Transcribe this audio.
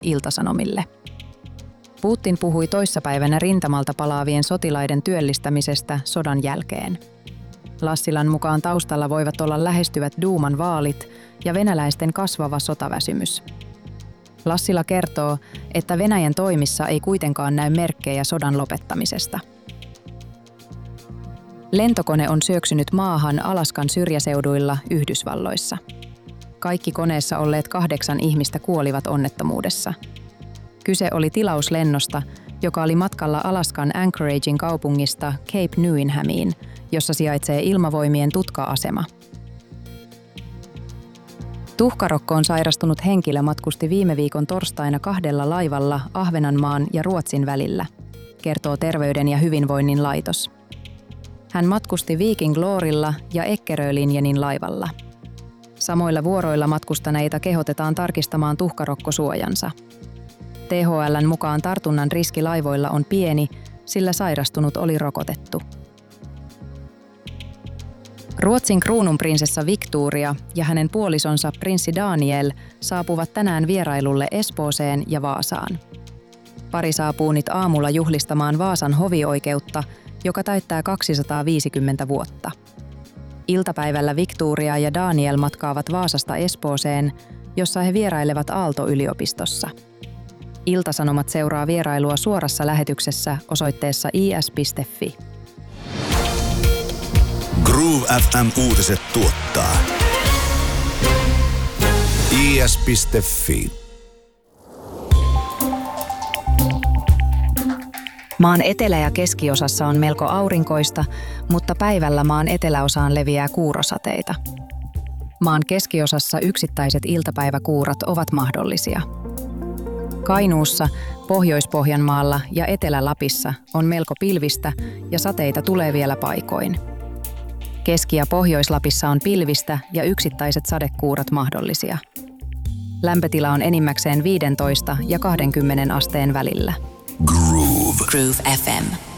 Ilta-Sanomille. Putin puhui toissapäivänä rintamalta palaavien sotilaiden työllistämisestä sodan jälkeen. Lassilan mukaan taustalla voivat olla lähestyvät Duuman vaalit ja venäläisten kasvava sotaväsymys. Lassila kertoo, että Venäjän toimissa ei kuitenkaan näy merkkejä sodan lopettamisesta. Lentokone on syöksynyt maahan Alaskan syrjäseuduilla Yhdysvalloissa. Kaikki koneessa olleet 8 ihmistä kuolivat onnettomuudessa. Kyse oli tilauslennosta, joka oli matkalla Alaskan Anchoragen kaupungista Cape Newinhamiin, jossa sijaitsee ilmavoimien tutka-asema. Tuhkarokkoon sairastunut henkilö matkusti viime viikon torstaina 2 laivalla Ahvenanmaan ja Ruotsin välillä, kertoo Terveyden ja hyvinvoinnin laitos. Hän matkusti Viking Glorilla ja Eckerö-Linjenin laivalla. Samoilla vuoroilla matkustaneita kehotetaan tarkistamaan tuhkarokkosuojansa. THL:n mukaan tartunnan riski laivoilla on pieni, sillä sairastunut oli rokotettu. Ruotsin kruununprinsessa Victoria ja hänen puolisonsa prinssi Daniel saapuvat tänään vierailulle Espooseen ja Vaasaan. Pari saapuu nyt aamulla juhlistamaan Vaasan hovioikeutta, joka täyttää 250 vuotta. Iltapäivällä Victoria ja Daniel matkaavat Vaasasta Espooseen, jossa he vierailevat Aalto-yliopistossa. Ilta-Sanomat seuraa vierailua suorassa lähetyksessä osoitteessa is.fi. Groove FM Uutiset tuottaa is.fi. Maan etelä- ja keskiosassa on melko aurinkoista, mutta päivällä maan eteläosaan leviää kuurosateita. Maan keskiosassa yksittäiset iltapäiväkuurat ovat mahdollisia. Kainuussa, Pohjois-Pohjanmaalla ja Etelä-Lapissa on melko pilvistä ja sateita tulee vielä paikoin. Keski- ja Pohjois-Lapissa on pilvistä ja yksittäiset sadekuurat mahdollisia. Lämpötila on enimmäkseen 15 ja 20 asteen välillä. Groove FM.